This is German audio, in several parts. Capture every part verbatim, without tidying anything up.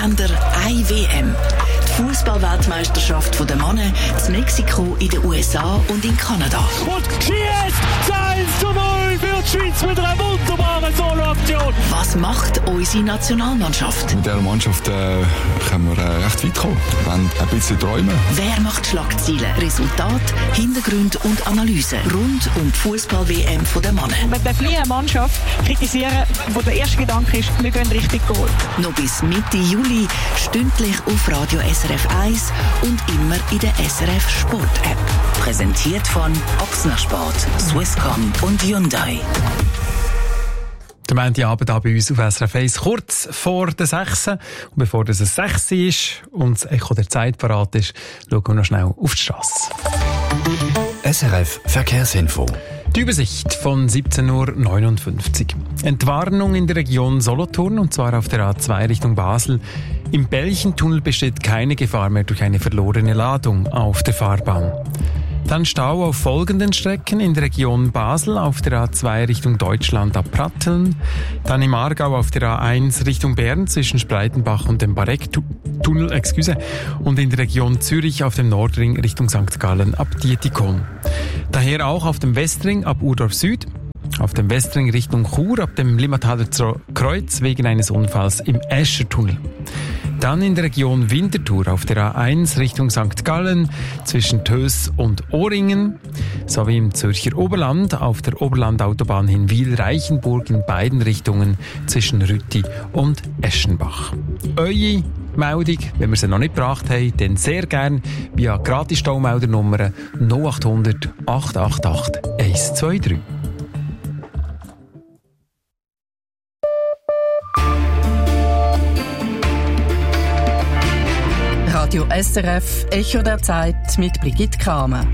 Länder, eine W M. Die Fußball-Weltmeisterschaft der Männer in Mexiko, in den U S A und in Kanada. Und schießt eins zu null für die Schweiz mit einer wunderbaren Solo-Aktion. Was macht unsere Nationalmannschaft? Mit dieser Mannschaft äh, können wir äh, recht weit kommen. Wir wollen ein bisschen träumen. Wer macht Schlagzeilen, Resultat, Hintergrund und Analysen rund um die Fußball-W M der Männer? Man darf nie eine Mannschaft kritisieren, wo der erste Gedanke ist, wir gehen richtig Goal. Noch bis Mitte Juli, stündlich auf Radio S R F eins und immer in der S R F Sport App. Präsentiert von Ochsner Sport, Swisscom und Hyundai. Der Montagabend hier bei uns auf S R F eins, kurz vor der sechs. Und bevor es sechs ist und das Echo der Zeit parat ist, schauen wir noch schnell auf die Strasse. S R F Verkehrsinfo. Die Übersicht von siebzehn Uhr neunundfünfzig. Entwarnung in der Region Solothurn, und zwar auf der A zwei Richtung Basel. Im Belchentunnel besteht keine Gefahr mehr durch eine verlorene Ladung auf der Fahrbahn. Dann Stau auf folgenden Strecken in der Region Basel, auf der A zwei Richtung Deutschland ab Pratteln, dann im Aargau auf der A eins Richtung Bern zwischen Spreitenbach und dem Bareck-Tunnel, excuse, und in der Region Zürich auf dem Nordring Richtung Sankt Gallen ab Dietikon. Daher auch auf dem Westring ab Urdorf Süd, auf dem Westring Richtung Chur ab dem Limmataler Kreuz wegen eines Unfalls im Eschertunnel. Dann in der Region Winterthur auf der A eins Richtung Sankt Gallen zwischen Töss und Ohringen, sowie im Zürcher Oberland auf der Oberlandautobahn hin Wil-Reichenburg in beiden Richtungen zwischen Rütti und Eschenbach. Eure Meldung, wenn wir sie noch nicht gebracht haben, dann sehr gern via Gratis-Staumeldernummer null acht hundert acht acht acht eins zwei drei. Radio S R F, Echo der Zeit mit Brigitte Kramer.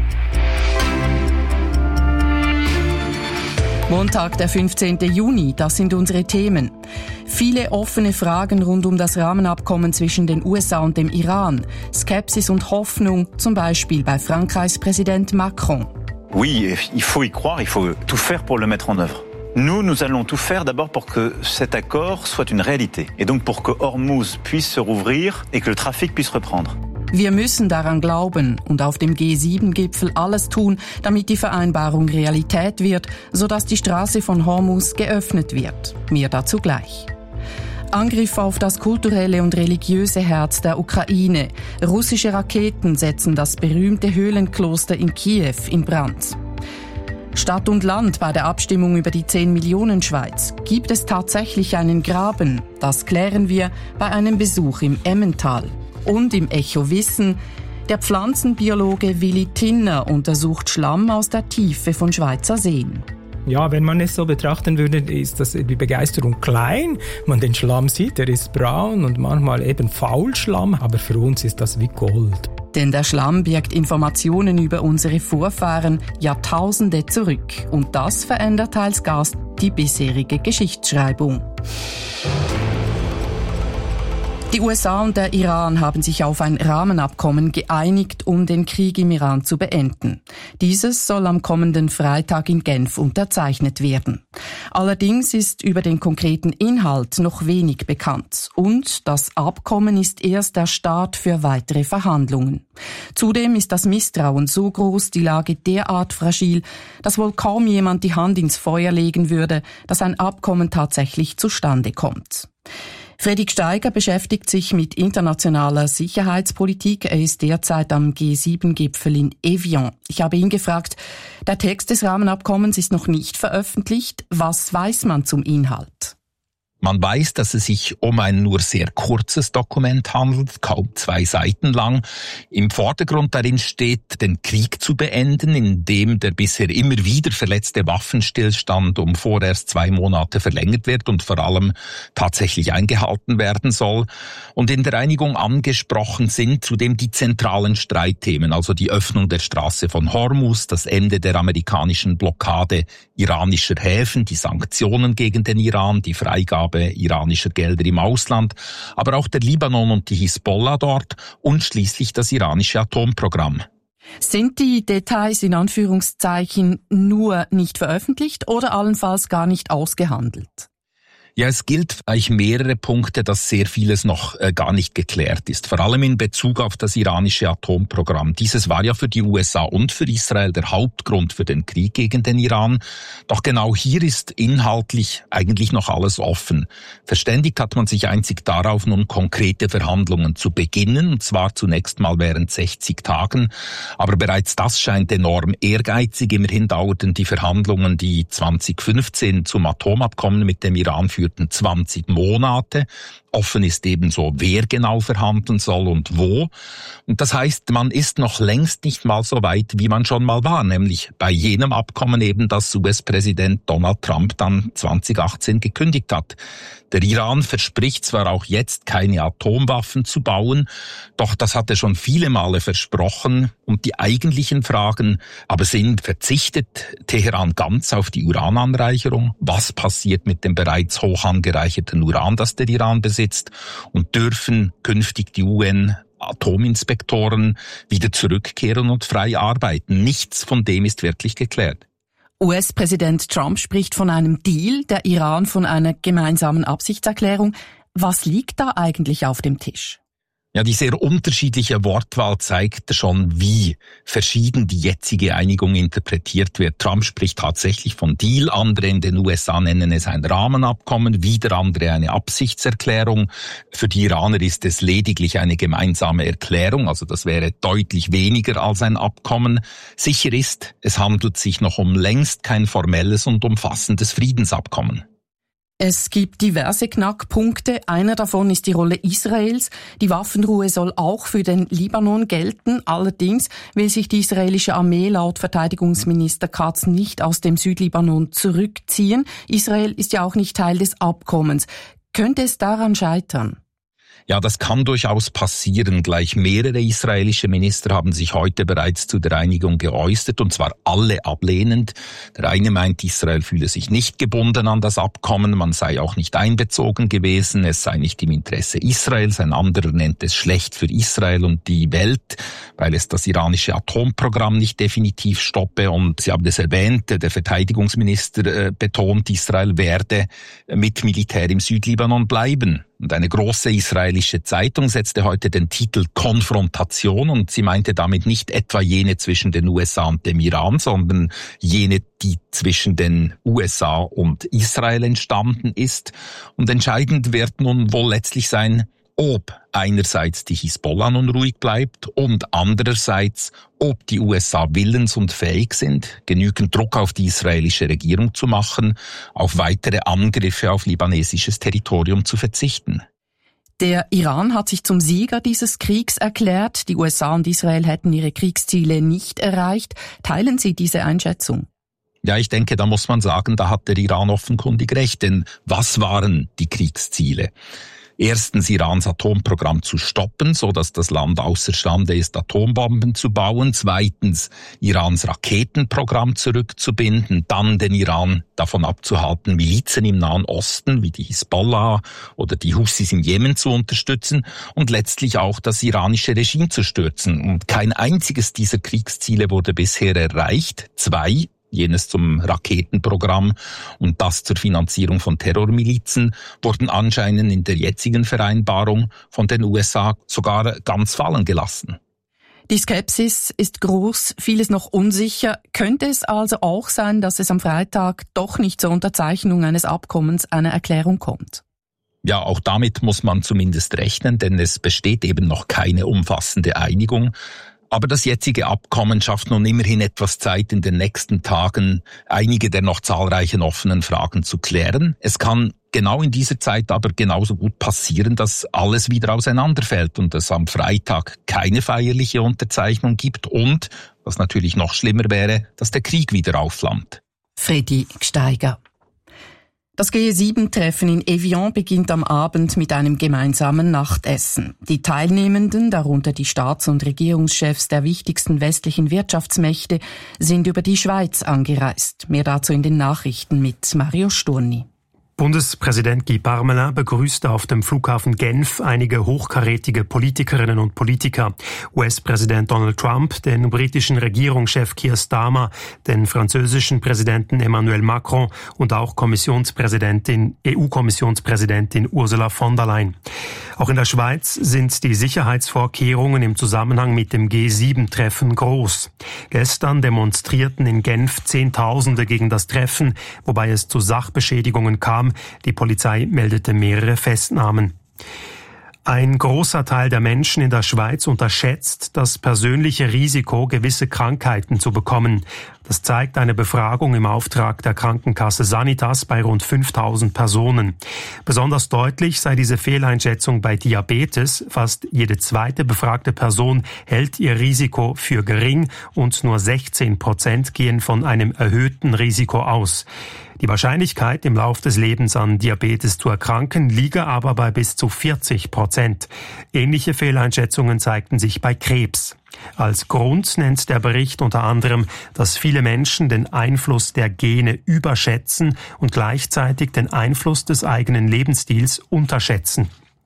Montag, der fünfzehnten Juni, das sind unsere Themen. Viele offene Fragen rund um das Rahmenabkommen zwischen den U S A und dem Iran. Skepsis und Hoffnung, zum Beispiel bei Frankreichs Präsident Macron. Oui, il faut y croire, il faut tout faire pour le mettre en œuvre. Nous, nous allons tout faire d'abord pour que cet accord soit une réalité. Et donc pour que Hormuz puisse se rouvrir et que le trafic puisse reprendre. Wir müssen daran glauben und auf dem G sieben Gipfel alles tun, damit die Vereinbarung Realität wird, sodass die Straße von Hormuz geöffnet wird. Mehr dazu gleich. Angriff auf das kulturelle und religiöse Herz der Ukraine. Russische Raketen setzen das berühmte Höhlenkloster in Kiew in Brand. Stadt und Land bei der Abstimmung über die zehn Millionen Schweiz. Gibt es tatsächlich einen Graben? Das klären wir bei einem Besuch im Emmental. Und im Echo Wissen, der Pflanzenbiologe Willi Tinner untersucht Schlamm aus der Tiefe von Schweizer Seen. Ja, wenn man es so betrachten würde, ist das die Begeisterung klein. Man den Schlamm sieht, der ist braun und manchmal eben Faulschlamm, aber für uns ist das wie Gold. Denn der Schlamm birgt Informationen über unsere Vorfahren Jahrtausende zurück. Und das verändert teils Gast die bisherige Geschichtsschreibung. Die U S A und der Iran haben sich auf ein Rahmenabkommen geeinigt, um den Krieg im Iran zu beenden. Dieses soll am kommenden Freitag in Genf unterzeichnet werden. Allerdings ist über den konkreten Inhalt noch wenig bekannt. Und das Abkommen ist erst der Start für weitere Verhandlungen. Zudem ist das Misstrauen so groß, die Lage derart fragil, dass wohl kaum jemand die Hand ins Feuer legen würde, dass ein Abkommen tatsächlich zustande kommt. Fredrik Steiger beschäftigt sich mit internationaler Sicherheitspolitik. Er ist derzeit am G sieben Gipfel in Evian. Ich habe ihn gefragt, der Text des Rahmenabkommens ist noch nicht veröffentlicht. Was weiß man zum Inhalt? Man weiß, dass es sich um ein nur sehr kurzes Dokument handelt, kaum zwei Seiten lang. Im Vordergrund darin steht, den Krieg zu beenden, indem der bisher immer wieder verletzte Waffenstillstand um vorerst zwei Monate verlängert wird und vor allem tatsächlich eingehalten werden soll. Und in der Einigung angesprochen sind zudem die zentralen Streitthemen, also die Öffnung der Straße von Hormuz, das Ende der amerikanischen Blockade iranischer Häfen, die Sanktionen gegen den Iran, die Freigabe iranischer Gelder im Ausland, aber auch der Libanon und die Hisbollah dort und schließlich das iranische Atomprogramm. Sind die Details in Anführungszeichen nur nicht veröffentlicht oder allenfalls gar nicht ausgehandelt? Ja, es gilt eigentlich mehrere Punkte, dass sehr vieles noch äh, gar nicht geklärt ist. Vor allem in Bezug auf das iranische Atomprogramm. Dieses war ja für die U S A und für Israel der Hauptgrund für den Krieg gegen den Iran. Doch genau hier ist inhaltlich eigentlich noch alles offen. Verständigt hat man sich einzig darauf, nun konkrete Verhandlungen zu beginnen, und zwar zunächst mal während sechzig Tagen. Aber bereits das scheint enorm ehrgeizig. Immerhin dauerten die Verhandlungen, die zwanzig fünfzehn zum Atomabkommen mit dem Iran führten, zwanzig Monate. Offen ist ebenso, wer genau verhandeln soll und wo. Und das heißt, man ist noch längst nicht mal so weit, wie man schon mal war, nämlich bei jenem Abkommen eben, das U S-Präsident Donald Trump dann zwanzig achtzehn gekündigt hat. Der Iran verspricht zwar auch jetzt, keine Atomwaffen zu bauen, doch das hat er schon viele Male versprochen. Und die eigentlichen Fragen aber sind, verzichtet Teheran ganz auf die Urananreicherung? Was passiert mit dem bereits hoch angereicherten Uran, das der Iran besitzt? Und dürfen künftig die U N Atominspektoren wieder zurückkehren und frei arbeiten? Nichts von dem ist wirklich geklärt. U S-Präsident Trump spricht von einem Deal, der Iran von einer gemeinsamen Absichtserklärung. Was liegt da eigentlich auf dem Tisch? Ja, die sehr unterschiedliche Wortwahl zeigt schon, wie verschieden die jetzige Einigung interpretiert wird. Trump spricht tatsächlich von Deal, andere in den U S A nennen es ein Rahmenabkommen, wieder andere eine Absichtserklärung. Für die Iraner ist es lediglich eine gemeinsame Erklärung, also das wäre deutlich weniger als ein Abkommen. Sicher ist, es handelt sich noch um längst kein formelles und umfassendes Friedensabkommen. Es gibt diverse Knackpunkte. Einer davon ist die Rolle Israels. Die Waffenruhe soll auch für den Libanon gelten. Allerdings will sich die israelische Armee laut Verteidigungsminister Katz nicht aus dem Südlibanon zurückziehen. Israel ist ja auch nicht Teil des Abkommens. Könnte es daran scheitern? Ja, das kann durchaus passieren. Gleich mehrere israelische Minister haben sich heute bereits zu der Einigung geäußert, und zwar alle ablehnend. Der eine meint, Israel fühle sich nicht gebunden an das Abkommen, man sei auch nicht einbezogen gewesen, es sei nicht im Interesse Israels. Ein anderer nennt es schlecht für Israel und die Welt, weil es das iranische Atomprogramm nicht definitiv stoppe. Und Sie haben es erwähnt, der Verteidigungsminister äh, betont, Israel werde mit Militär im Südlibanon bleiben. Und eine große israelische Zeitung setzte heute den Titel Konfrontation, und sie meinte damit nicht etwa jene zwischen den U S A und dem Iran, sondern jene, die zwischen den U S A und Israel entstanden ist. Und entscheidend wird nun wohl letztlich sein, ob einerseits die Hisbollah nun ruhig bleibt und andererseits, ob die U S A willens und fähig sind, genügend Druck auf die israelische Regierung zu machen, auf weitere Angriffe auf libanesisches Territorium zu verzichten. Der Iran hat sich zum Sieger dieses Kriegs erklärt. Die U S A und Israel hätten ihre Kriegsziele nicht erreicht. Teilen Sie diese Einschätzung? Ja, ich denke, da muss man sagen, da hat der Iran offenkundig recht. Denn was waren die Kriegsziele? Erstens, Irans Atomprogramm zu stoppen, so dass das Land außerstande ist, Atombomben zu bauen. Zweitens, Irans Raketenprogramm zurückzubinden. Dann den Iran davon abzuhalten, Milizen im Nahen Osten wie die Hisbollah oder die Houthis im Jemen zu unterstützen. Und letztlich auch das iranische Regime zu stürzen. Und kein einziges dieser Kriegsziele wurde bisher erreicht. Zwei, jenes zum Raketenprogramm und das zur Finanzierung von Terrormilizen, wurden anscheinend in der jetzigen Vereinbarung von den U S A sogar ganz fallen gelassen. Die Skepsis ist groß, vieles noch unsicher. Könnte es also auch sein, dass es am Freitag doch nicht zur Unterzeichnung eines Abkommens, einer Erklärung kommt? Ja, auch damit muss man zumindest rechnen, denn es besteht eben noch keine umfassende Einigung. Aber das jetzige Abkommen schafft nun immerhin etwas Zeit, in den nächsten Tagen einige der noch zahlreichen offenen Fragen zu klären. Es kann genau in dieser Zeit aber genauso gut passieren, dass alles wieder auseinanderfällt und es am Freitag keine feierliche Unterzeichnung gibt und, was natürlich noch schlimmer wäre, dass der Krieg wieder aufflammt. Fredi Gsteiger. Das G sieben Treffen in Evian beginnt am Abend mit einem gemeinsamen Nachtessen. Die Teilnehmenden, darunter die Staats- und Regierungschefs der wichtigsten westlichen Wirtschaftsmächte, sind über die Schweiz angereist. Mehr dazu in den Nachrichten mit Mario Sturni. Bundespräsident Guy Parmelin begrüßte auf dem Flughafen Genf einige hochkarätige Politikerinnen und Politiker. U S-Präsident Donald Trump, den britischen Regierungschef Keir Starmer, den französischen Präsidenten Emmanuel Macron und auch Kommissionspräsidentin, E U-Kommissionspräsidentin Ursula von der Leyen. Auch in der Schweiz sind die Sicherheitsvorkehrungen im Zusammenhang mit dem G sieben Treffen groß. Gestern demonstrierten in Genf Zehntausende gegen das Treffen, wobei es zu Sachbeschädigungen kam. Die Polizei meldete mehrere Festnahmen. Ein großer Teil der Menschen in der Schweiz unterschätzt das persönliche Risiko, gewisse Krankheiten zu bekommen. Das zeigt eine Befragung im Auftrag der Krankenkasse Sanitas bei rund fünftausend Personen. Besonders deutlich sei diese Fehleinschätzung bei Diabetes. Fast jede zweite befragte Person hält ihr Risiko für gering und nur sechzehn Prozent gehen von einem erhöhten Risiko aus. Die Wahrscheinlichkeit, im Lauf des Lebens an Diabetes zu erkranken, liege aber bei bis zu vierzig Prozent. Ähnliche Fehleinschätzungen zeigten sich bei Krebs. Als Grund nennt der Bericht unter anderem, dass viele Menschen den Einfluss der Gene überschätzen und gleichzeitig den Einfluss des eigenen Lebensstils unterschätzen.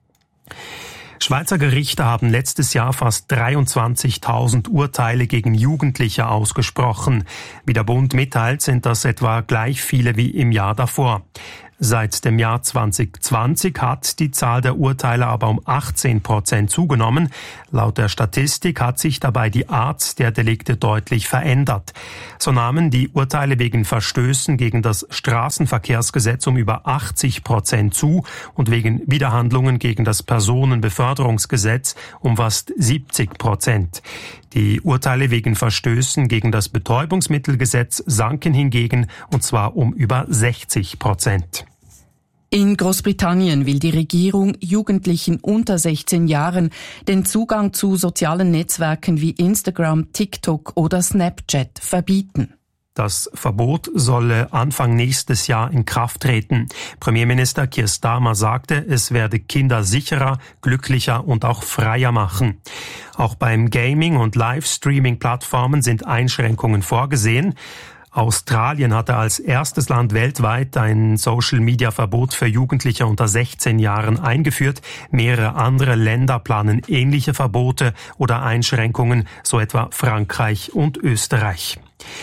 Schweizer Gerichte haben letztes Jahr fast dreiundzwanzigtausend Urteile gegen Jugendliche ausgesprochen. Wie der Bund mitteilt, sind das etwa gleich viele wie im Jahr davor. Seit dem Jahr zwanzig zwanzig hat die Zahl der Urteile aber um achtzehn Prozent zugenommen. Laut der Statistik hat sich dabei die Art der Delikte deutlich verändert. So nahmen die Urteile wegen Verstößen gegen das Straßenverkehrsgesetz um über achtzig Prozent zu und wegen Widerhandlungen gegen das Personenbeförderungsgesetz um fast siebzig Prozent. Die Urteile wegen Verstößen gegen das Betäubungsmittelgesetz sanken hingegen, und zwar um über sechzig Prozent. In Großbritannien will die Regierung Jugendlichen unter sechzehn Jahren den Zugang zu sozialen Netzwerken wie Instagram, TikTok oder Snapchat verbieten. Das Verbot solle Anfang nächstes Jahr in Kraft treten. Premierminister Keir Starmer sagte, es werde Kinder sicherer, glücklicher und auch freier machen. Auch beim Gaming- und Livestreaming-Plattformen sind Einschränkungen vorgesehen. Australien hatte als erstes Land weltweit ein Social-Media-Verbot für Jugendliche unter sechzehn Jahren eingeführt. Mehrere andere Länder planen ähnliche Verbote oder Einschränkungen, so etwa Frankreich und Österreich.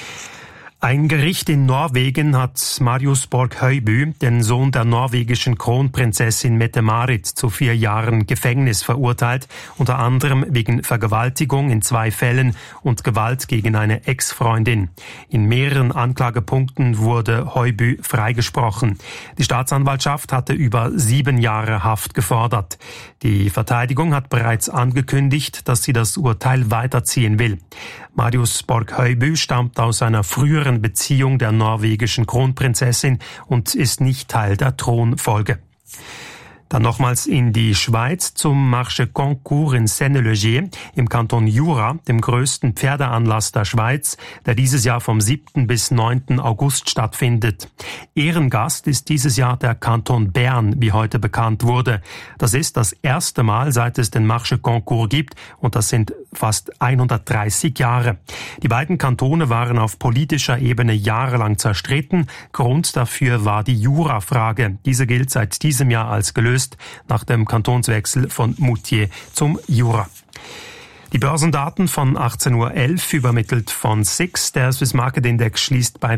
Ein Gericht in Norwegen hat Marius Borg-Høiby, den Sohn der norwegischen Kronprinzessin Mette-Marit, zu vier Jahren Gefängnis verurteilt, unter anderem wegen Vergewaltigung in zwei Fällen und Gewalt gegen eine Ex-Freundin. In mehreren Anklagepunkten wurde Høiby freigesprochen. Die Staatsanwaltschaft hatte über sieben Jahre Haft gefordert. Die Verteidigung hat bereits angekündigt, dass sie das Urteil weiterziehen will. Marius Borg-Høiby stammt aus einer früheren Beziehung der norwegischen Kronprinzessin und ist nicht Teil der Thronfolge. Dann nochmals in die Schweiz zum Marche Concours in Senneleger im Kanton Jura, dem größten Pferdeanlass der Schweiz, der dieses Jahr vom siebten bis neunten August stattfindet. Ehrengast ist dieses Jahr der Kanton Bern, wie heute bekannt wurde. Das ist das erste Mal, seit es den Marche Concours gibt, und das sind fast hundertdreißig Jahre. Die beiden Kantone waren auf politischer Ebene jahrelang zerstritten. Grund dafür war die Jura-Frage. Diese gilt seit diesem Jahr als gelöst nach dem Kantonswechsel von Moutier zum Jura. Die Börsendaten von achtzehn Uhr elf übermittelt von S I X. Der Swiss Market Index schließt bei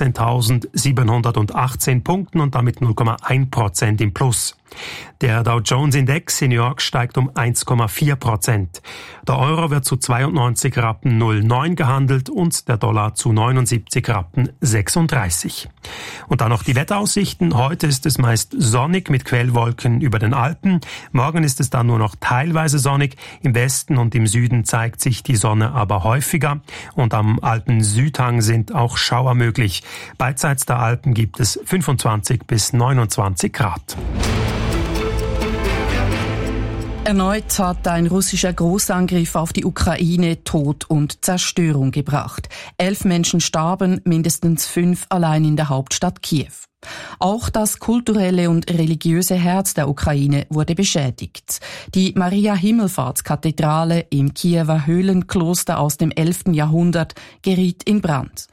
dreizehntausendsiebenhundertachtzehn Punkten und damit null Komma eins Prozent im Plus. Der Dow Jones Index in New York steigt um eins Komma vier Prozent. Der Euro wird zu zweiundneunzig Rappen null neun gehandelt und der Dollar zu neunundsiebzig Rappen sechsunddreißig. Und dann noch die Wetteraussichten. Heute ist es meist sonnig mit Quellwolken über den Alpen. Morgen ist es dann nur noch teilweise sonnig. Im Westen und im Süden zeigt sich die Sonne aber häufiger. Und am Alpen-Südhang sind auch Schauer möglich. Beidseits der Alpen gibt es fünfundzwanzig bis neunundzwanzig Grad. Erneut hat ein russischer Großangriff auf die Ukraine Tod und Zerstörung gebracht. Elf Menschen starben, mindestens fünf allein in der Hauptstadt Kiew. Auch das kulturelle und religiöse Herz der Ukraine wurde beschädigt. Die Maria-Himmelfahrts-Kathedrale im Kiewer Höhlenkloster aus dem elften Jahrhundert geriet in Brand.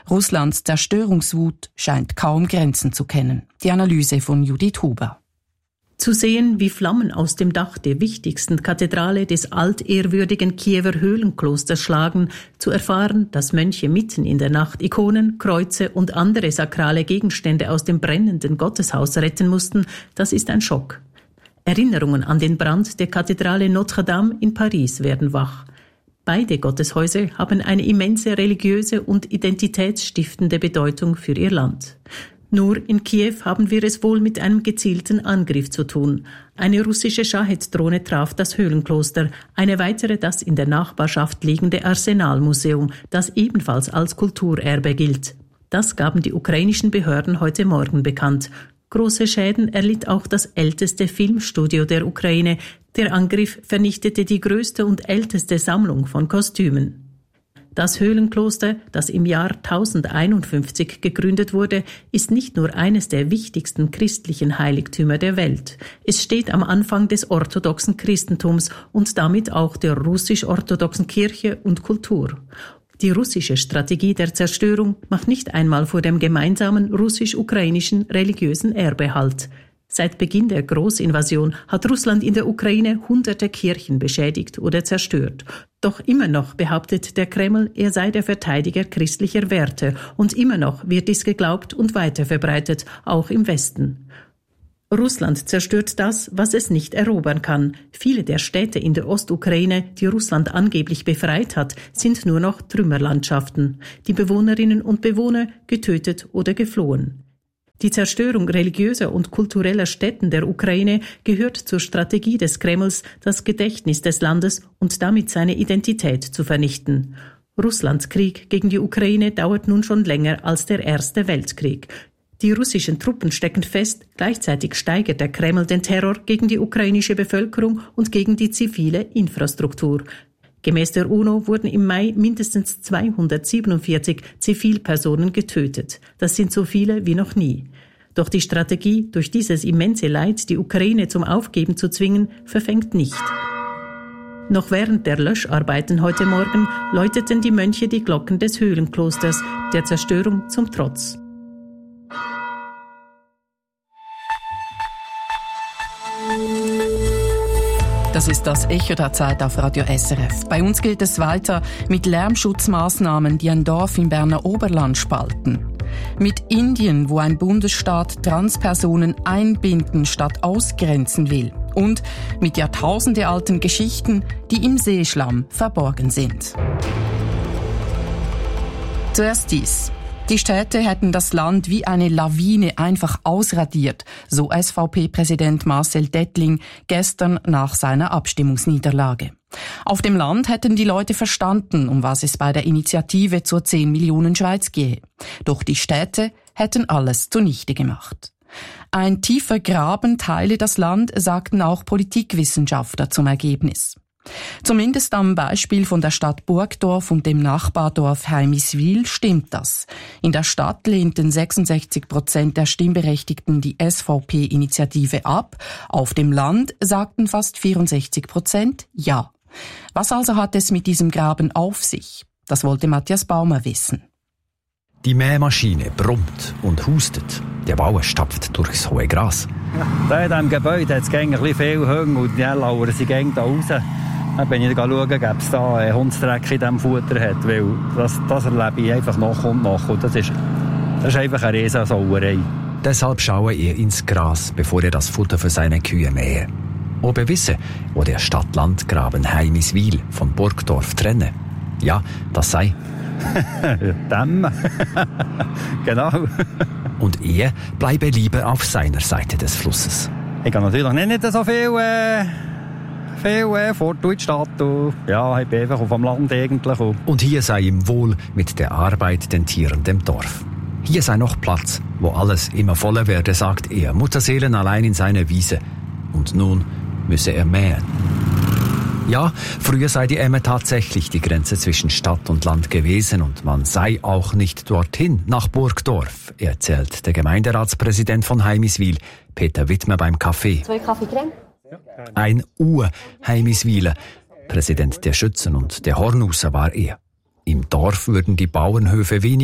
Russlands Zerstörungswut scheint kaum Grenzen zu kennen. Die Analyse von Judith Huber. Zu sehen, wie Flammen aus dem Dach der wichtigsten Kathedrale des altehrwürdigen Kiewer Höhlenklosters schlagen, zu erfahren, dass Mönche mitten in der Nacht Ikonen, Kreuze und andere sakrale Gegenstände aus dem brennenden Gotteshaus retten mussten, das ist ein Schock. Erinnerungen an den Brand der Kathedrale Notre-Dame in Paris werden wach. Beide Gotteshäuser haben eine immense religiöse und identitätsstiftende Bedeutung für ihr Land. Nur in Kiew haben wir es wohl mit einem gezielten Angriff zu tun. Eine russische Shahed-Drohne traf das Höhlenkloster, eine weitere das in der Nachbarschaft liegende Arsenalmuseum, das ebenfalls als Kulturerbe gilt. Das gaben die ukrainischen Behörden heute Morgen bekannt. Große Schäden erlitt auch das älteste Filmstudio der Ukraine. Der Angriff vernichtete die größte und älteste Sammlung von Kostümen. Das Höhlenkloster, das im Jahr tausendeinundfünfzig gegründet wurde, ist nicht nur eines der wichtigsten christlichen Heiligtümer der Welt. Es steht am Anfang des orthodoxen Christentums und damit auch der russisch-orthodoxen Kirche und Kultur. Die russische Strategie der Zerstörung macht nicht einmal vor dem gemeinsamen russisch-ukrainischen religiösen Erbe Halt. Seit Beginn der Großinvasion hat Russland in der Ukraine hunderte Kirchen beschädigt oder zerstört. Doch immer noch behauptet der Kreml, er sei der Verteidiger christlicher Werte und immer noch wird dies geglaubt und weiterverbreitet, auch im Westen. Russland zerstört das, was es nicht erobern kann. Viele der Städte in der Ostukraine, die Russland angeblich befreit hat, sind nur noch Trümmerlandschaften. Die Bewohnerinnen und Bewohner getötet oder geflohen. Die Zerstörung religiöser und kultureller Stätten der Ukraine gehört zur Strategie des Kremls, das Gedächtnis des Landes und damit seine Identität zu vernichten. Russlands Krieg gegen die Ukraine dauert nun schon länger als der Erste Weltkrieg. Die russischen Truppen stecken fest, gleichzeitig steigert der Kreml den Terror gegen die ukrainische Bevölkerung und gegen die zivile Infrastruktur. Gemäß der UNO wurden im Mai mindestens zweihundertsiebenundvierzig Zivilpersonen getötet. Das sind so viele wie noch nie. Doch die Strategie, durch dieses immense Leid die Ukraine zum Aufgeben zu zwingen, verfängt nicht. Noch während der Löscharbeiten heute Morgen läuteten die Mönche die Glocken des Höhlenklosters, der Zerstörung zum Trotz. Das ist das Echo der Zeit auf Radio S R F. Bei uns geht es weiter mit Lärmschutzmaßnahmen, die ein Dorf im Berner Oberland spalten. Mit Indien, wo ein Bundesstaat Transpersonen einbinden statt ausgrenzen will. Und mit jahrtausendealten Geschichten, die im Seeschlamm verborgen sind. Zuerst dies. Die Städte hätten das Land wie eine Lawine einfach ausradiert, so S V P-Präsident Marcel Dettling gestern nach seiner Abstimmungsniederlage. Auf dem Land hätten die Leute verstanden, um was es bei der Initiative zur zehn Millionen Schweiz gehe. Doch die Städte hätten alles zunichte gemacht. Ein tiefer Graben teile das Land, sagten auch Politikwissenschaftler zum Ergebnis. Zumindest am Beispiel von der Stadt Burgdorf und dem Nachbardorf Heimiswil stimmt das. In der Stadt lehnten sechsundsechzig Prozent der Stimmberechtigten die S V P-Initiative ab. Auf dem Land sagten fast vierundsechzig Prozent ja. Was also hat es mit diesem Graben auf sich? Das wollte Matthias Baumer wissen. Die Mähmaschine brummt und hustet. Der Bauer stapft durchs hohe Gras. Ja, da in diesem Gebäude hat es ein bisschen viel Hunger und die lauern sie gehen da raus. Dann bin ich schauen, ob es da einen Hundsdreck in diesem Futter hat, weil das, das erlebe ich einfach nach und nach. Und das ist, das ist einfach eine Riesensauerei. Deshalb schaue er ins Gras, bevor er das Futter für seine Kühe mähe. Ob er wisse, wo der Stadt-Land-Graben Heimiswil von Burgdorf trenne. Ja, das sei Dämme. Genau. Und er bleibe lieber auf seiner Seite des Flusses. Ich kann natürlich nicht, nicht so viel, äh, viel äh, fort in die Stadt. Und, ja, ich bin einfach auf dem Land eigentlich. Und, und hier sei ihm wohl mit der Arbeit, den Tieren, dem Dorf. Hier sei noch Platz, wo alles immer voller werde, sagt er, Mutterseelen allein in seiner Wiese. Und nun müsse er mähen. Ja, früher sei die Emme tatsächlich die Grenze zwischen Stadt und Land gewesen und man sei auch nicht dorthin, nach Burgdorf, erzählt der Gemeinderatspräsident von Heimiswil, Peter Wittmer beim Kaffee. Zwei Kaffeecreme? Ein Ur-Heimiswiler, Präsident der Schützen und der Hornusser war er. Im Dorf würden die Bauernhöfe weniger,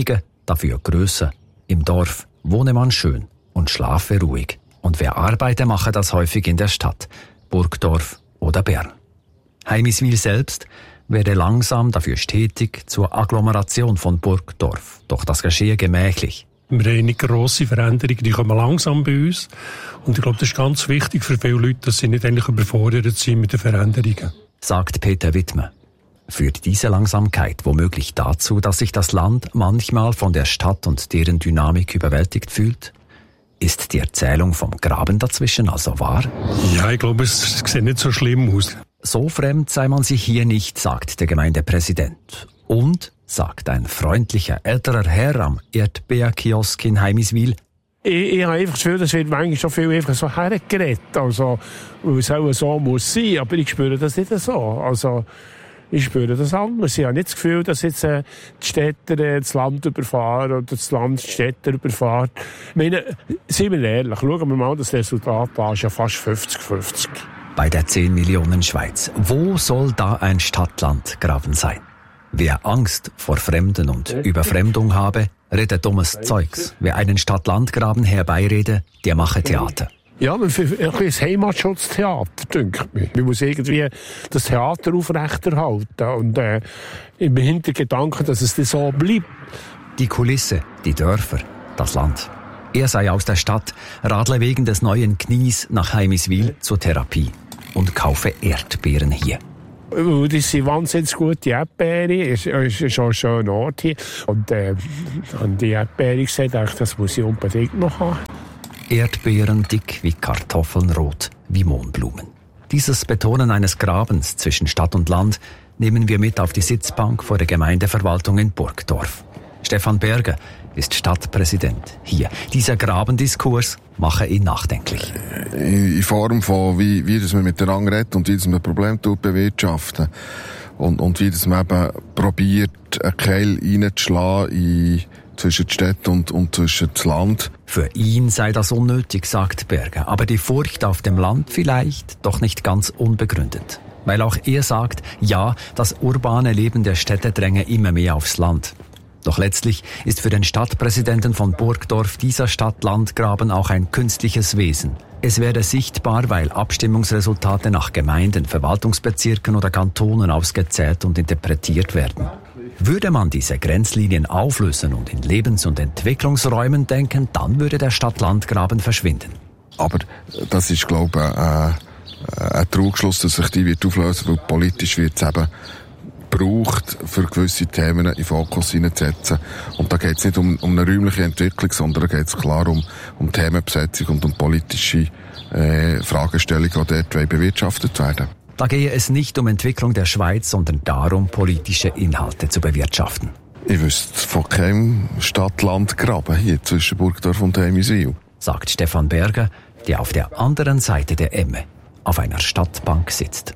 dafür Größe. Im Dorf wohne man schön und schlafe ruhig. Und wer arbeite, mache das häufig in der Stadt, Burgdorf oder Bern. Heimiswil selbst werde langsam, dafür stetig zur Agglomeration von Burgdorf. Doch das geschehe gemächlich. Wir haben nicht grosse Veränderungen, die kommen langsam bei uns. Und ich glaube, das ist ganz wichtig für viele Leute, dass sie nicht eigentlich überfordert sind mit den Veränderungen. Sagt Peter Wittmer. Führt diese Langsamkeit womöglich dazu, dass sich das Land manchmal von der Stadt und deren Dynamik überwältigt fühlt? Ist die Erzählung vom Graben dazwischen also wahr? Ja, ich glaube, es sieht nicht so schlimm aus. So fremd sei man sich hier nicht, sagt der Gemeindepräsident. Und, sagt ein freundlicher älterer Herr am Erdbeerkiosk in Heimiswil, Ich, ich habe einfach das Gefühl, das wird manchmal schon viel einfach so hergeredet, also, weil es auch so muss sein, aber ich spüre das nicht so. Also, ich spüre das anders. Ich habe nicht das Gefühl, dass jetzt äh, die Städter äh, das Land überfahren oder das Land die Städter überfahren. Ich meine, seien wir ehrlich, schauen wir mal das Resultat an, ist ja fast fünfzig fünfzig. Bei der zehn Millionen Schweiz, wo soll da ein Stadt-Land-Graben sein? Wer Angst vor Fremden und Überfremdung habe, redet dummes Zeugs. Wer einen Stadt-Land-Graben herbeirede, der mache Theater. Ja, ein bisschen Heimatschutztheater, denke ich. Man muss irgendwie das Theater aufrechterhalten und äh, im Hintergedanken, dass es so bleibt. Die Kulisse, die Dörfer, das Land. Er sei aus der Stadt, radle wegen des neuen Knies nach Heimiswil zur Therapie und kaufe Erdbeeren hier. Das sind wahnsinnig gute Erdbeeren. Es ist schon ein schöner Ort hier. Und äh, an die Erdbeeren gesehen, dachte ich, das muss ich unbedingt noch haben. Erdbeeren dick wie Kartoffeln, rot wie Mohnblumen. Dieses Betonen eines Grabens zwischen Stadt und Land nehmen wir mit auf die Sitzbank vor der Gemeindeverwaltung in Burgdorf. Stefan Berger ist Stadtpräsident hier. Dieser Grabendiskurs mache ihn nachdenklich. In Form von, wie, wie das man miteinander redet und wie das man Probleme bewirtschaften. Und, und wie das man eben probiert, einen Keil reinzuschlagen in zwischen die Städte und, und zwischen das Land. Für ihn sei das unnötig, sagt Berger, aber die Furcht auf dem Land vielleicht doch nicht ganz unbegründet. Weil auch er sagt, ja, das urbane Leben der Städte dränge immer mehr aufs Land. Doch letztlich ist für den Stadtpräsidenten von Burgdorf dieser Stadt-Land-Graben auch ein künstliches Wesen. Es werde sichtbar, weil Abstimmungsresultate nach Gemeinden, Verwaltungsbezirken oder Kantonen ausgezählt und interpretiert werden. Würde man diese Grenzlinien auflösen und in Lebens- und Entwicklungsräumen denken, dann würde der Stadt-Land-Graben verschwinden. Aber das ist, glaube ich, ein, ein Trugschluss, dass sich die wird auflösen, weil politisch wird es eben braucht, für gewisse Themen in den Fokus hineinzusetzen. Und da geht es nicht um, um eine räumliche Entwicklung, sondern da geht es klar um, um Themenbesetzung und um politische äh, Fragestellungen, die dort bewirtschaftet werden. Da gehe es nicht um Entwicklung der Schweiz, sondern darum, politische Inhalte zu bewirtschaften. Ich wüsste von keinem Stadt-Land-Graben hier zwischen Burgdorf und Heimiswil, sagt Stefan Berger, der auf der anderen Seite der Emme auf einer Stadtbank sitzt.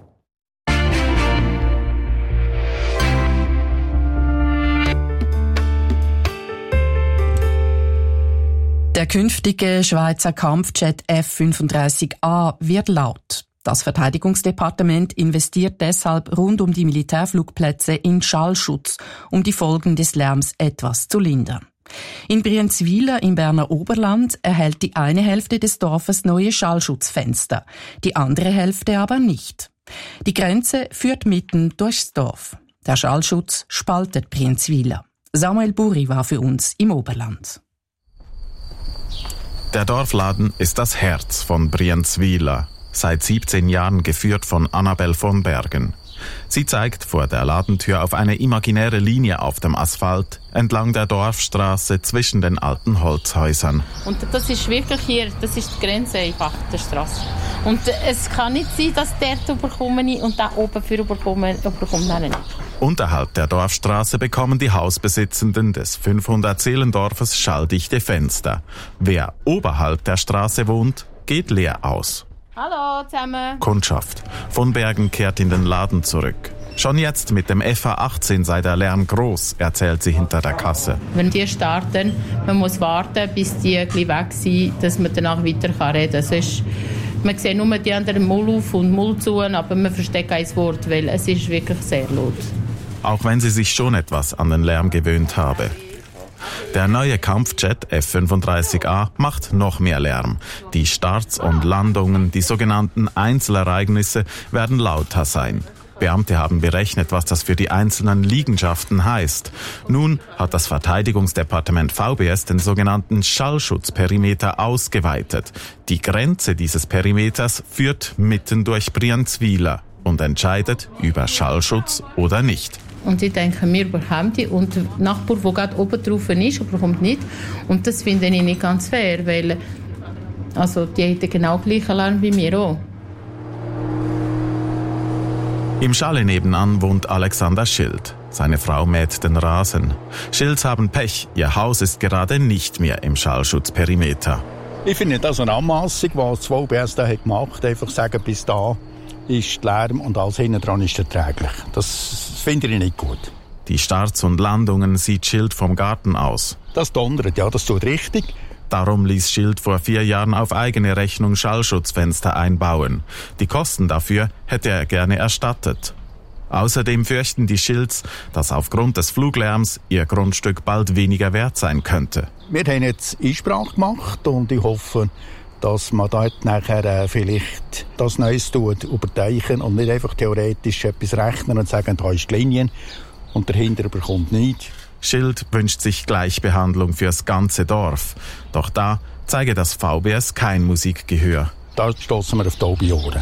Der künftige Schweizer Kampfjet F fünfunddreißig A wird laut. Das Verteidigungsdepartement investiert deshalb rund um die Militärflugplätze in Schallschutz, um die Folgen des Lärms etwas zu lindern. In Brienzwiler im Berner Oberland erhält die eine Hälfte des Dorfes neue Schallschutzfenster, die andere Hälfte aber nicht. Die Grenze führt mitten durchs Dorf. Der Schallschutz spaltet Brienzwiler. Samuel Buri war für uns im Oberland. Der Dorfladen ist das Herz von Brienzwiler, seit siebzehn Jahren geführt von Annabel von Bergen. Sie zeigt vor der Ladentür auf eine imaginäre Linie auf dem Asphalt entlang der Dorfstraße zwischen den alten Holzhäusern. Und das ist wirklich hier, das ist die Grenze einfach der Straße. Und es kann nicht sein, dass der überkomme und da oben für überkommen, überkommt nicht. Unterhalb der Dorfstraße bekommen die Hausbesitzenden des fünfhundert Seelendorfes schalldichte Fenster. Wer oberhalb der Straße wohnt, geht leer aus. Hallo zusammen. Kundschaft. Von Bergen kehrt in den Laden zurück. Schon jetzt mit dem F A achtzehn sei der Lärm groß, erzählt sie hinter der Kasse. Wenn die starten, man muss warten, bis die weg sind, dass man danach weiter reden kann. Sonst, man sieht nur die anderen Mull auf und Mull zu, aber man versteht kein Wort, weil es ist wirklich sehr laut. Auch wenn sie sich schon etwas an den Lärm gewöhnt habe. Der neue Kampfjet F fünfunddreißig A macht noch mehr Lärm. Die Starts und Landungen, die sogenannten Einzelereignisse, werden lauter sein. Beamte haben berechnet, was das für die einzelnen Liegenschaften heißt. Nun hat das Verteidigungsdepartement V B S den sogenannten Schallschutzperimeter ausgeweitet. Die Grenze dieses Perimeters führt mitten durch Brienz-Wieler und entscheidet über Schallschutz oder nicht. Und ich denke, wir bekommen die. Und der Nachbar, der gerade oben drauf ist, aber kommt nicht. Und das finde ich nicht ganz fair, weil also, die hätten genau gleichen Lärm wie wir auch. Im Chalet nebenan wohnt Alexander Schild. Seine Frau mäht den Rasen. Schilds haben Pech. Ihr Haus ist gerade nicht mehr im Schallschutzperimeter. Ich finde das eine Anmassung, was das V B S da hat gemacht hat. Einfach sagen, bis da ist Lärm und alles hinten dran ist erträglich. Das finde ich nicht gut. Die Starts und Landungen sieht Schild vom Garten aus. Das donnert, ja, das tut richtig. Darum ließ Schild vor vier Jahren auf eigene Rechnung Schallschutzfenster einbauen. Die Kosten dafür hätte er gerne erstattet. Außerdem fürchten die Schilds, dass aufgrund des Fluglärms ihr Grundstück bald weniger wert sein könnte. Wir haben jetzt Einsprache gemacht und ich hoffe, dass man dort nachher äh, vielleicht das Neues tut, überteichen und nicht einfach theoretisch etwas rechnen und sagen, da ist die Linie und dahinter bekommt nichts. Schild wünscht sich Gleichbehandlung fürs ganze Dorf. Doch da zeige das V B S kein Musikgehör. Da stoßen wir auf taube Ohren.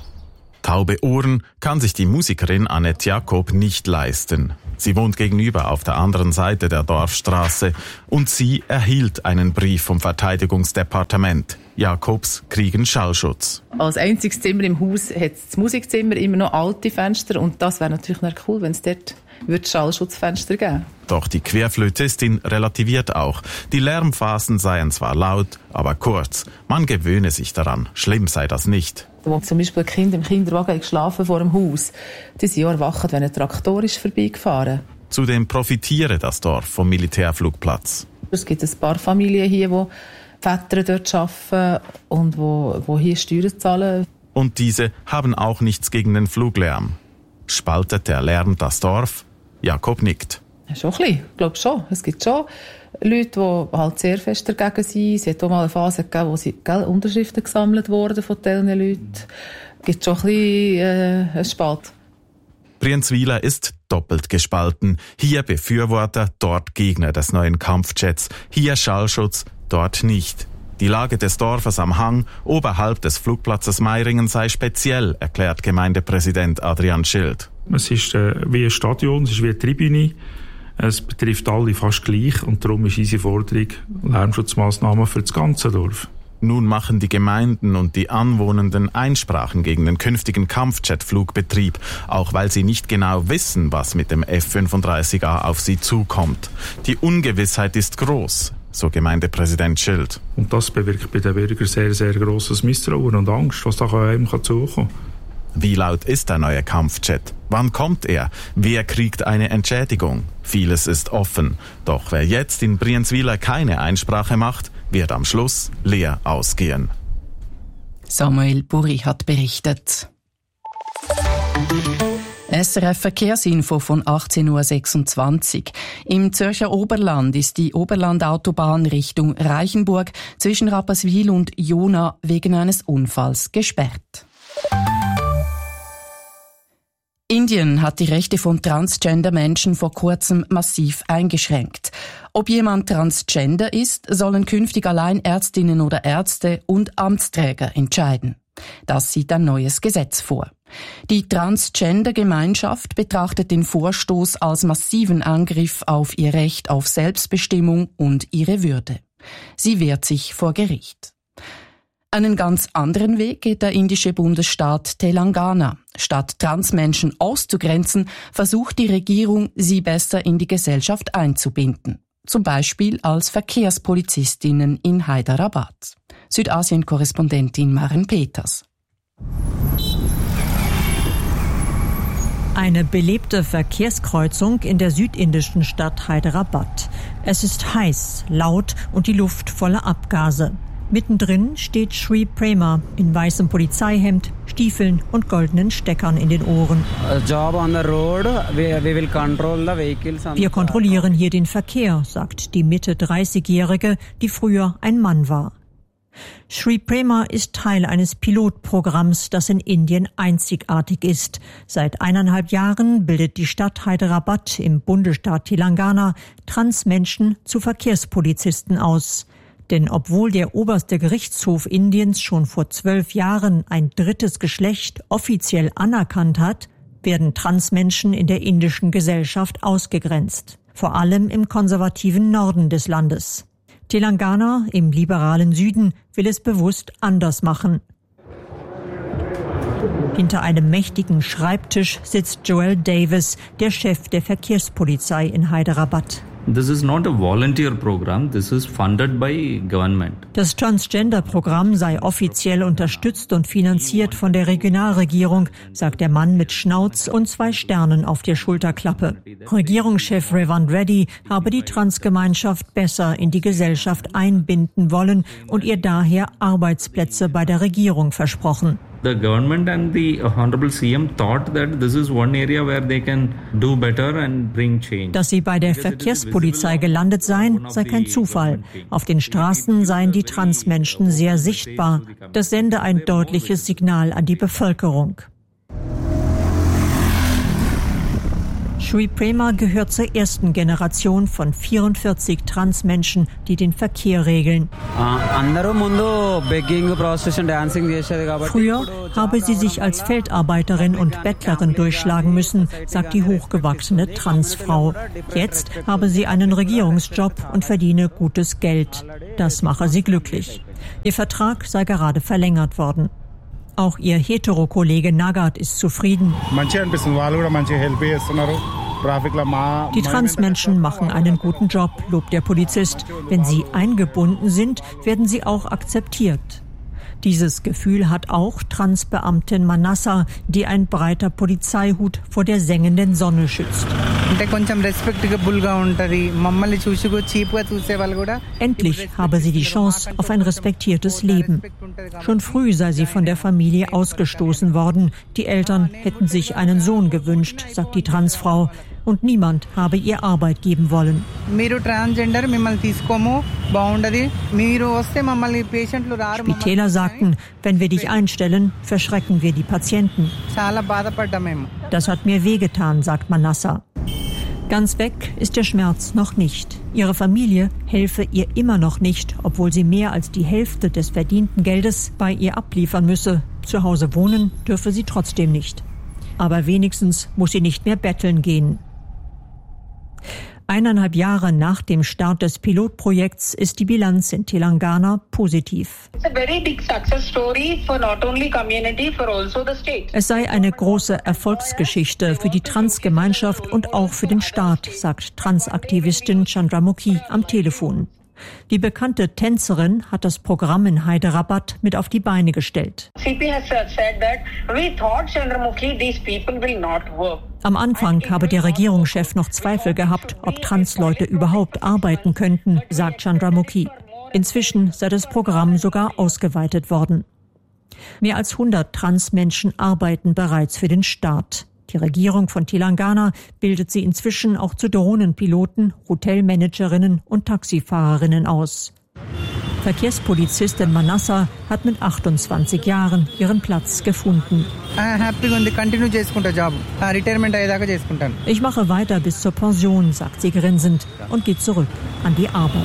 Taube Ohren kann sich die Musikerin Annette Jakob nicht leisten. Sie wohnt gegenüber auf der anderen Seite der Dorfstraße und sie erhielt einen Brief vom Verteidigungsdepartement. Jakobs kriegen Schallschutz. Als einziges Zimmer im Haus hat das Musikzimmer immer noch alte Fenster und das wäre natürlich cool, wenn es dort wird Schallschutzfenster geben. Doch die Querflötistin relativiert auch. Die Lärmphasen seien zwar laut, aber kurz. Man gewöhne sich daran. Schlimm sei das nicht. Wo zum Beispiel Kinder im Kinderwagen geschlafen vor dem Haus, die sind ja erwacht, wenn ein Traktor ist vorbeigefahren. Zudem profitiere das Dorf vom Militärflugplatz. Es gibt ein paar Familien hier, die Väter dort arbeiten und wo, wo hier Steuern zahlen. Und diese haben auch nichts gegen den Fluglärm. Spaltet der Lärm das Dorf? Jakob nickt. Schon ein bisschen, ich glaube schon. Es gibt schon Leute, die halt sehr fest dagegen sind. Es hat auch mal eine Phase gegeben, wo sie, gell, Unterschriften gesammelt wurden von diesen Leuten. Es gibt schon ein bisschen äh, einen Spalt. Brienz-Wieler ist doppelt gespalten. Hier Befürworter, dort Gegner des neuen Kampfjets. Hier Schallschutz, dort nicht. Die Lage des Dorfes am Hang oberhalb des Flugplatzes Meiringen sei speziell, erklärt Gemeindepräsident Adrian Schild. Es ist äh, wie ein Stadion, es ist wie eine Tribüne. Es betrifft alle fast gleich und darum ist unsere Forderung Lärmschutzmaßnahmen für das ganze Dorf. Nun machen die Gemeinden und die Anwohnenden Einsprachen gegen den künftigen Kampfjet-Flugbetrieb, auch weil sie nicht genau wissen, was mit dem F fünfunddreißig A auf sie zukommt. Die Ungewissheit ist groß, so Gemeindepräsident Schild. Und das bewirkt bei den Bürgern sehr, sehr grosses Misstrauen und Angst, was da einem zukommen kann. Wie laut ist der neue Kampfjet? Wann kommt er? Wer kriegt eine Entschädigung? Vieles ist offen. Doch wer jetzt in Brienz-Wieler keine Einsprache macht, wird am Schluss leer ausgehen. Samuel Buri hat berichtet. S R F Verkehrsinfo von achtzehn Uhr sechsundzwanzig. Im Zürcher Oberland ist die Oberlandautobahn Richtung Reichenburg zwischen Rapperswil und Jona wegen eines Unfalls gesperrt. Indien hat die Rechte von Transgender-Menschen vor kurzem massiv eingeschränkt. Ob jemand Transgender ist, sollen künftig allein Ärztinnen oder Ärzte und Amtsträger entscheiden. Das sieht ein neues Gesetz vor. Die Transgender-Gemeinschaft betrachtet den Vorstoß als massiven Angriff auf ihr Recht auf Selbstbestimmung und ihre Würde. Sie wehrt sich vor Gericht. Einen ganz anderen Weg geht der indische Bundesstaat Telangana. Statt Transmenschen auszugrenzen, versucht die Regierung, sie besser in die Gesellschaft einzubinden. Zum Beispiel als Verkehrspolizistinnen in Hyderabad. Südasien-Korrespondentin Maren Peters. Eine belebte Verkehrskreuzung in der südindischen Stadt Hyderabad. Es ist heiß, laut und die Luft voller Abgase. Mittendrin steht Sri Prema in weißem Polizeihemd, Stiefeln und goldenen Steckern in den Ohren. Wir kontrollieren hier den Verkehr, sagt die Mitte dreißigjährige, die früher ein Mann war. Sri Prema ist Teil eines Pilotprogramms, das in Indien einzigartig ist. Seit eineinhalb Jahren bildet die Stadt Hyderabad im Bundesstaat Telangana Transmenschen zu Verkehrspolizisten aus. Denn obwohl der oberste Gerichtshof Indiens schon vor zwölf Jahren ein drittes Geschlecht offiziell anerkannt hat, werden Transmenschen in der indischen Gesellschaft ausgegrenzt. Vor allem im konservativen Norden des Landes. Telangana im liberalen Süden will es bewusst anders machen. Hinter einem mächtigen Schreibtisch sitzt Joel Davis, der Chef der Verkehrspolizei in Hyderabad. This is not a volunteer program, this is funded by government. Das Transgender-Programm sei offiziell unterstützt und finanziert von der Regionalregierung, sagt der Mann mit Schnauz und zwei Sternen auf der Schulterklappe. Regierungschef Revanth Reddy habe die Transgemeinschaft besser in die Gesellschaft einbinden wollen und ihr daher Arbeitsplätze bei der Regierung versprochen. The government and the honorable C M thought that this is one area where they can do better and bring change. Dass sie bei der Verkehrspolizei gelandet seien, sei kein Zufall. Auf den Straßen seien die Transmenschen sehr sichtbar. Das sende ein deutliches Signal an die Bevölkerung. Sri Prema gehört zur ersten Generation von vierundvierzig Transmenschen, die den Verkehr regeln. Früher habe sie sich als Feldarbeiterin und Bettlerin durchschlagen müssen, sagt die hochgewachsene Transfrau. Jetzt habe sie einen Regierungsjob und verdiene gutes Geld. Das mache sie glücklich. Ihr Vertrag sei gerade verlängert worden. Auch ihr Hetero-Kollege Nagat ist zufrieden. Die Transmenschen machen einen guten Job, lobt der Polizist. Wenn sie eingebunden sind, werden sie auch akzeptiert. Dieses Gefühl hat auch Transbeamtin Manassa, die ein breiter Polizeihut vor der sengenden Sonne schützt. Endlich habe sie die Chance auf ein respektiertes Leben. Schon früh sei sie von der Familie ausgestoßen worden. Die Eltern hätten sich einen Sohn gewünscht, sagt die Transfrau. Und niemand habe ihr Arbeit geben wollen. Spitäler sagten, wenn wir dich einstellen, verschrecken wir die Patienten. Das hat mir wehgetan, sagt Manassa. Ganz weg ist der Schmerz noch nicht. Ihre Familie helfe ihr immer noch nicht, obwohl sie mehr als die Hälfte des verdienten Geldes bei ihr abliefern müsse. Zu Hause wohnen dürfe sie trotzdem nicht. Aber wenigstens muss sie nicht mehr betteln gehen. Eineinhalb Jahre nach dem Start des Pilotprojekts ist die Bilanz in Telangana positiv. Es sei eine große Erfolgsgeschichte für die Transgemeinschaft und auch für den Staat, sagt Transaktivistin Chandramukhi am Telefon. Die bekannte Tänzerin hat das Programm in Hyderabad mit auf die Beine gestellt. Am Anfang habe der Regierungschef noch Zweifel gehabt, ob Transleute überhaupt arbeiten könnten, sagt Chandramukhi. Inzwischen sei das Programm sogar ausgeweitet worden. Mehr als hundert Transmenschen arbeiten bereits für den Staat. Die Regierung von Telangana bildet sie inzwischen auch zu Drohnenpiloten, Hotelmanagerinnen und Taxifahrerinnen aus. Verkehrspolizistin Manassa hat mit achtundzwanzig Jahren ihren Platz gefunden. Ich mache weiter bis zur Pension, sagt sie grinsend und geht zurück an die Arbeit.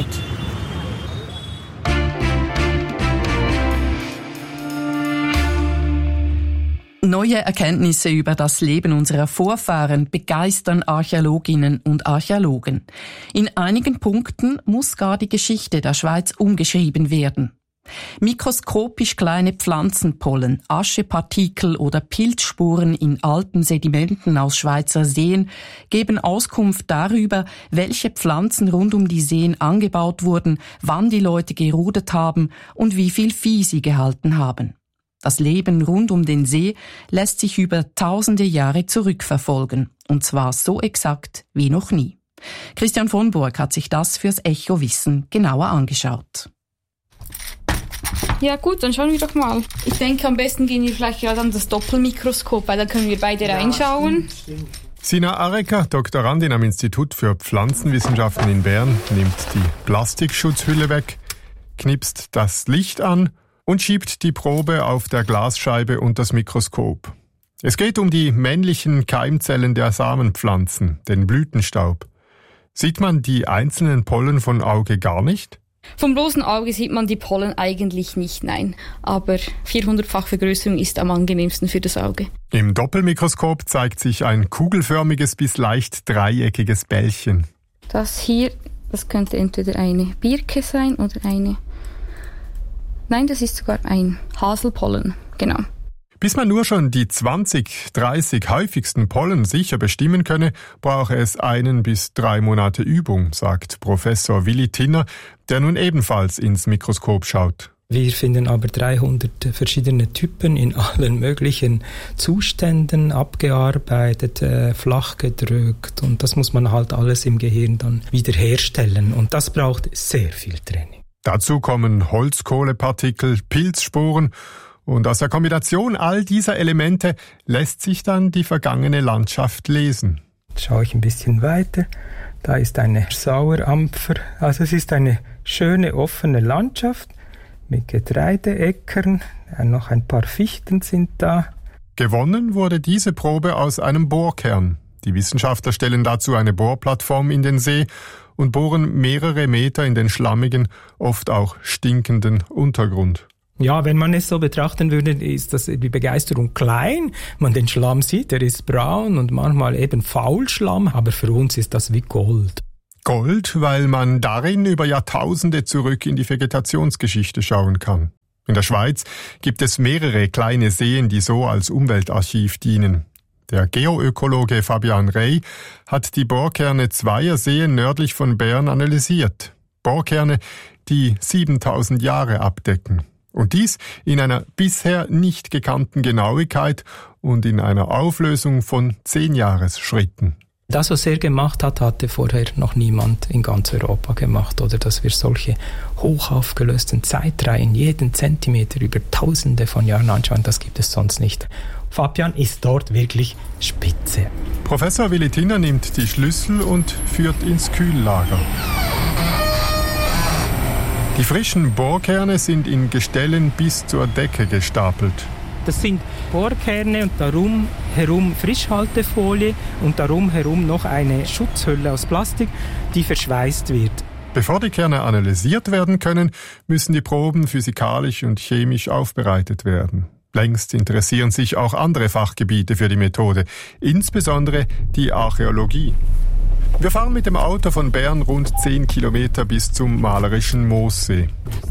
Neue Erkenntnisse über das Leben unserer Vorfahren begeistern Archäologinnen und Archäologen. In einigen Punkten muss gar die Geschichte der Schweiz umgeschrieben werden. Mikroskopisch kleine Pflanzenpollen, Aschepartikel oder Pilzspuren in alten Sedimenten aus Schweizer Seen geben Auskunft darüber, welche Pflanzen rund um die Seen angebaut wurden, wann die Leute gerudert haben und wie viel Vieh sie gehalten haben. Das Leben rund um den See lässt sich über tausende Jahre zurückverfolgen, und zwar so exakt wie noch nie. Christian von Burg hat sich das fürs Echo Wissen genauer angeschaut. Ja gut, dann schauen wir doch mal. Ich denke, am besten gehen wir vielleicht gerade an das Doppelmikroskop, weil da können wir beide ja, reinschauen. Stimmt, stimmt. Sina Areca, Doktorandin am Institut für Pflanzenwissenschaften in Bern, nimmt die Plastikschutzhülle weg, knipst das Licht an und schiebt die Probe auf der Glasscheibe unter das Mikroskop. Es geht um die männlichen Keimzellen der Samenpflanzen, den Blütenstaub. Sieht man die einzelnen Pollen von Auge gar nicht? Vom bloßen Auge sieht man die Pollen eigentlich nicht, nein. Aber vierhundertfach Vergrößerung ist am angenehmsten für das Auge. Im Doppelmikroskop zeigt sich ein kugelförmiges bis leicht dreieckiges Bällchen. Das hier, das könnte entweder eine Birke sein oder eine... Nein, das ist sogar ein Haselpollen, genau. Bis man nur schon die zwanzig, dreißig häufigsten Pollen sicher bestimmen könne, brauche es einen bis drei Monate Übung, sagt Professor Willi Tinner, der nun ebenfalls ins Mikroskop schaut. Wir finden aber dreihundert verschiedene Typen in allen möglichen Zuständen, abgearbeitet, äh, flach gedrückt, und das muss man halt alles im Gehirn dann wiederherstellen, und das braucht sehr viel Training. Dazu kommen Holzkohlepartikel, Pilzsporen, und aus der Kombination all dieser Elemente lässt sich dann die vergangene Landschaft lesen. Jetzt schaue ich ein bisschen weiter. Da ist eine Sauerampfer. Also es ist eine schöne offene Landschaft mit Getreideäckern. Noch ein paar Fichten sind da. Gewonnen wurde diese Probe aus einem Bohrkern. Die Wissenschaftler stellen dazu eine Bohrplattform in den See und bohren mehrere Meter in den schlammigen, oft auch stinkenden Untergrund. Ja, wenn man es so betrachten würde, ist das die Begeisterung klein. Man den Schlamm sieht, der ist braun und manchmal eben Faulschlamm, aber für uns ist das wie Gold. Gold, weil man darin über Jahrtausende zurück in die Vegetationsgeschichte schauen kann. In der Schweiz gibt es mehrere kleine Seen, die so als Umweltarchiv dienen. Der Geoökologe Fabian Rey hat die Bohrkerne zweier Seen nördlich von Bern analysiert. Bohrkerne, die siebentausend Jahre abdecken. Und dies in einer bisher nicht gekannten Genauigkeit und in einer Auflösung von zehn Jahresschritten. Das, was er gemacht hat, hatte vorher noch niemand in ganz Europa gemacht. Oder dass wir solche hoch aufgelösten Zeitreihen jeden Zentimeter über Tausende von Jahren anschauen, das gibt es sonst nicht. Fabian ist dort wirklich spitze. Professor Willi Tinner nimmt die Schlüssel und führt ins Kühllager. Die frischen Bohrkerne sind in Gestellen bis zur Decke gestapelt. Das sind Bohrkerne und darum herum Frischhaltefolie und darum herum noch eine Schutzhülle aus Plastik, die verschweißt wird. Bevor die Kerne analysiert werden können, müssen die Proben physikalisch und chemisch aufbereitet werden. Längst interessieren sich auch andere Fachgebiete für die Methode, insbesondere die Archäologie. Wir fahren mit dem Auto von Bern rund zehn Kilometer bis zum malerischen Moossee.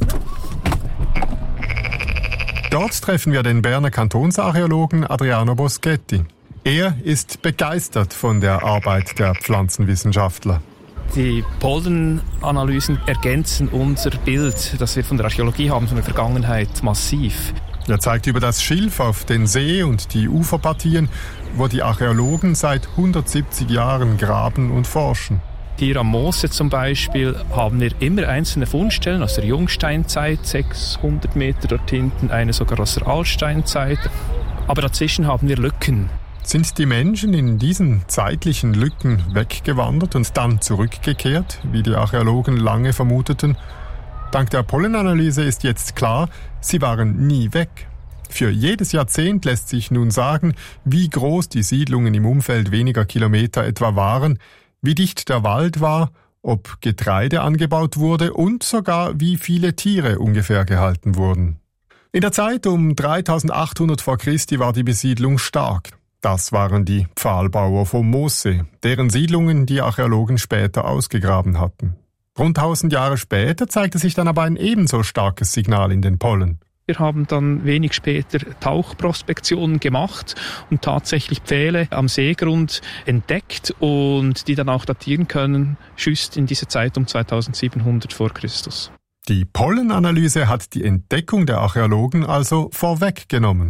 Dort treffen wir den Berner Kantonsarchäologen Adriano Boschetti. Er ist begeistert von der Arbeit der Pflanzenwissenschaftler. Die Pollenanalysen ergänzen unser Bild, das wir von der Archäologie haben, von der Vergangenheit, massiv. Er zeigt über das Schilf auf den See und die Uferpartien, wo die Archäologen seit hundertsiebzig Jahren graben und forschen. Hier am Moossee zum Beispiel haben wir immer einzelne Fundstellen aus der Jungsteinzeit, sechshundert Meter dort hinten, eine sogar aus der Altsteinzeit. Aber dazwischen haben wir Lücken. Sind die Menschen in diesen zeitlichen Lücken weggewandert und dann zurückgekehrt, wie die Archäologen lange vermuteten? Dank der Pollenanalyse ist jetzt klar, sie waren nie weg. Für jedes Jahrzehnt lässt sich nun sagen, wie groß die Siedlungen im Umfeld weniger Kilometer etwa waren, wie dicht der Wald war, ob Getreide angebaut wurde und sogar wie viele Tiere ungefähr gehalten wurden. In der Zeit um dreitausendachthundert vor Christi war die Besiedlung stark. Das waren die Pfahlbauer vom Moossee, deren Siedlungen die Archäologen später ausgegraben hatten. Rund tausend Jahre später zeigte sich dann aber ein ebenso starkes Signal in den Pollen. Wir haben dann wenig später Tauchprospektionen gemacht und tatsächlich Pfähle am Seegrund entdeckt und die dann auch datieren können, just in diese Zeit um zweitausendsiebenhundert vor Christus. Die Pollenanalyse hat die Entdeckung der Archäologen also vorweggenommen.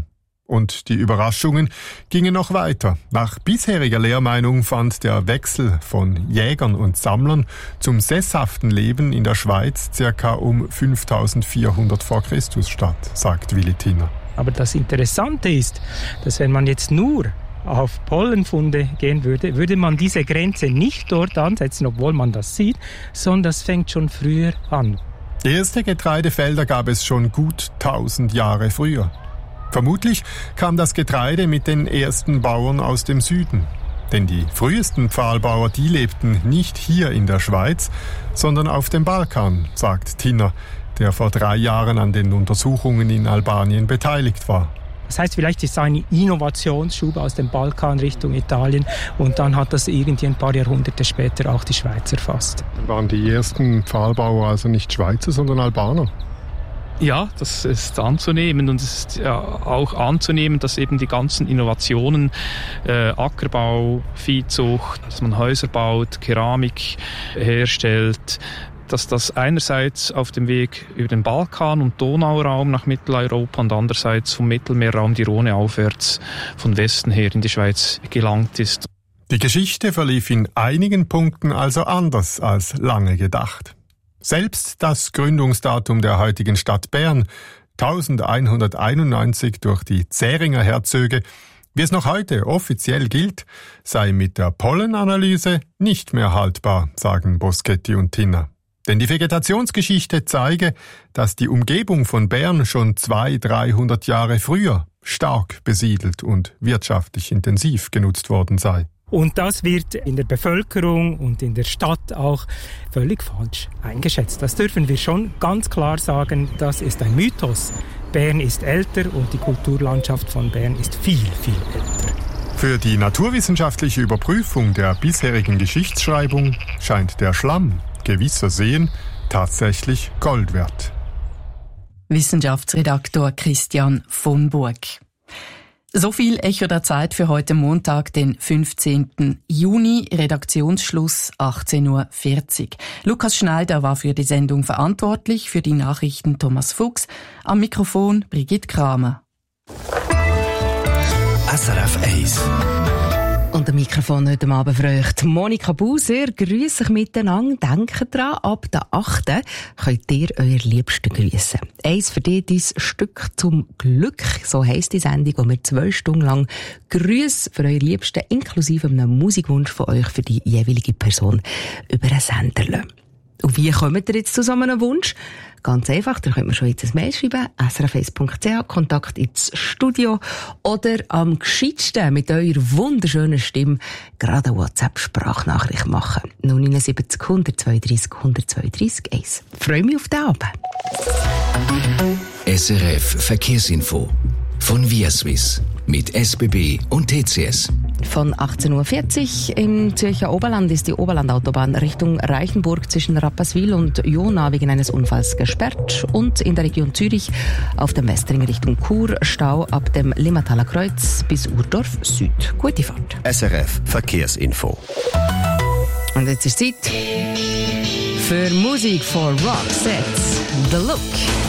Und die Überraschungen gingen noch weiter. Nach bisheriger Lehrmeinung fand der Wechsel von Jägern und Sammlern zum sesshaften Leben in der Schweiz circa um fünftausendvierhundert vor Christus statt, sagt Willi Thiner. Aber das Interessante ist, dass wenn man jetzt nur auf Pollenfunde gehen würde, würde man diese Grenze nicht dort ansetzen, obwohl man das sieht, sondern das fängt schon früher an. Erste Getreidefelder gab es schon gut tausend Jahre früher. Vermutlich kam das Getreide mit den ersten Bauern aus dem Süden. Denn die frühesten Pfahlbauer, die lebten nicht hier in der Schweiz, sondern auf dem Balkan, sagt Thiner, der vor drei Jahren an den Untersuchungen in Albanien beteiligt war. Das heißt, vielleicht ist es ein Innovationsschub aus dem Balkan Richtung Italien und dann hat das irgendwie ein paar Jahrhunderte später auch die Schweiz erfasst. Waren die ersten Pfahlbauer also nicht Schweizer, sondern Albaner? Ja, das ist anzunehmen und es ist ja auch anzunehmen, dass eben die ganzen Innovationen, äh, Ackerbau, Viehzucht, dass man Häuser baut, Keramik herstellt, dass das einerseits auf dem Weg über den Balkan und Donauraum nach Mitteleuropa und andererseits vom Mittelmeerraum die Rhone aufwärts von Westen her in die Schweiz gelangt ist. Die Geschichte verlief in einigen Punkten also anders als lange gedacht. Selbst das Gründungsdatum der heutigen Stadt Bern, elfhunderteinundneunzig durch die Zähringer Herzöge, wie es noch heute offiziell gilt, sei mit der Pollenanalyse nicht mehr haltbar, sagen Boschetti und Thiner. Denn die Vegetationsgeschichte zeige, dass die Umgebung von Bern schon zweihundert, dreihundert Jahre früher stark besiedelt und wirtschaftlich intensiv genutzt worden sei. Und das wird in der Bevölkerung und in der Stadt auch völlig falsch eingeschätzt. Das dürfen wir schon ganz klar sagen, das ist ein Mythos. Bern ist älter und die Kulturlandschaft von Bern ist viel, viel älter. Für die naturwissenschaftliche Überprüfung der bisherigen Geschichtsschreibung scheint der Schlamm gewisser Seen tatsächlich Gold wert. Wissenschaftsredaktor Christian von Burg. So viel Echo der Zeit für heute Montag, den fünfzehnten Juni, Redaktionsschluss achtzehn Uhr vierzig. Lukas Schneider war für die Sendung verantwortlich, für die Nachrichten Thomas Fuchs, am Mikrofon Brigitte Kramer. S R F eins. Und am Mikrofon heute Abend für euch Monika Buser. Grüß euch miteinander. Denkt dran, ab der achten könnt ihr euer Liebsten grüßen. Eins für dich, dein Stück zum Glück. So heisst die Sendung, wo wir zwei Stunden lang Grüße für euer Liebsten inklusive einem Musikwunsch von euch für die jeweilige Person über einen Sender lassen. Und wie kommt ihr jetzt zu so einem Wunsch? Ganz einfach, da könnt ihr schon jetzt ein Mail schreiben, s r f eins punkt c h, Kontakt ins Studio oder am gescheitsten mit eurer wunderschönen Stimme gerade eine WhatsApp-Sprachnachricht machen. null neun sieben null eins zwei drei null eins zwei drei eins. Freue mich auf den Abend. S R F Verkehrsinfo von Viaswiss mit S B B und T C S. Von achtzehn Uhr vierzig im Zürcher Oberland ist die Oberlandautobahn Richtung Reichenburg zwischen Rapperswil und Jona wegen eines Unfalls gesperrt und in der Region Zürich auf dem Westring Richtung Chur Stau ab dem Limmataler Kreuz bis Urdorf Süd. Gute Fahrt. S R F Verkehrsinfo. Und jetzt ist Zeit für Musik for Rock Sets. The Look.